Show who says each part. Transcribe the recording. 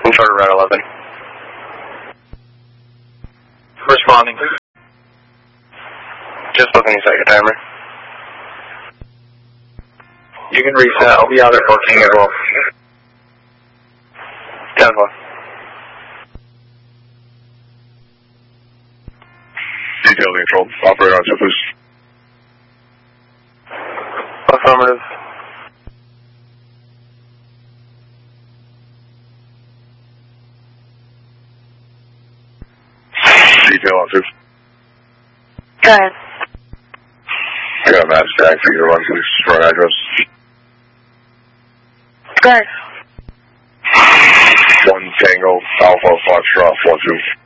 Speaker 1: Charter Route 11.
Speaker 2: Responding.
Speaker 1: Just looking to set your timer.
Speaker 2: You can reset. I'll be out at working as well.
Speaker 1: 10 o'clock.
Speaker 3: Detail control. Operator on 2, please.
Speaker 1: Affirmative.
Speaker 3: Detail on 2.
Speaker 4: Go ahead.
Speaker 3: I got a match tag for you to run, please. For an address.
Speaker 4: Go ahead.
Speaker 3: 1 Tango Alpha Foxtrot 42.